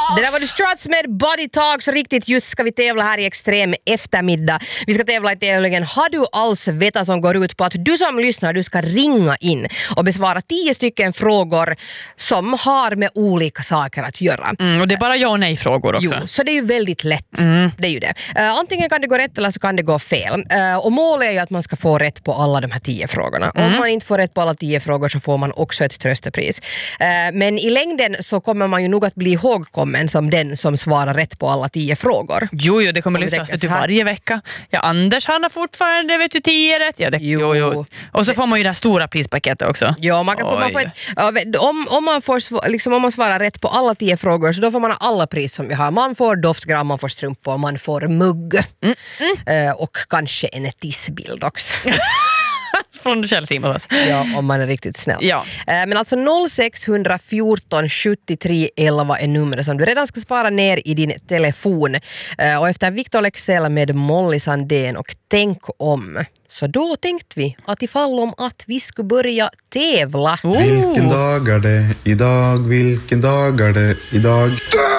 Det där var The Struts med Body Talk. Så riktigt just ska vi tävla här i extrem eftermiddag. Vi ska tävla i tävlingen Har du alls vetat, som går ut på att du som lyssnar, du ska ringa in och besvara 10 stycken frågor som har med olika saker att göra. Och det är bara ja och nej frågor också. Jo, så det är ju väldigt lätt. Det är ju det. Antingen kan det gå rätt eller så kan det gå fel. Och målet är ju att man ska få rätt på alla de här 10 frågorna. Om man inte får rätt på alla 10 frågor så får man också ett tröstepris. Men i längden så kommer man ju nog att bli ihågkommen som den som svarar rätt på alla 10 frågor. Jo, det kommer lyftas till varje vecka. Ja, Anders han har fortfarande 10 rätt. Ja, jo. Och så får man ju det stora prispaketet också. Ja, man kan om man får liksom, om man svarar rätt på alla 10 frågor så då får man alla pris som vi har. Man får doftgram, man får strumpor, man får mugg. Och kanske en tissbild också. Från Chelsea. Ja, om man är riktigt snäll. Ja. Men alltså 0614 73 11 är numret som du redan ska spara ner i din telefon. Och efter Victor Lexell med Molly Sandén och Tänk om. Så då tänkte vi att ifall om att vi skulle börja tävla. Vilken dag är det idag? Vilken dag är det idag?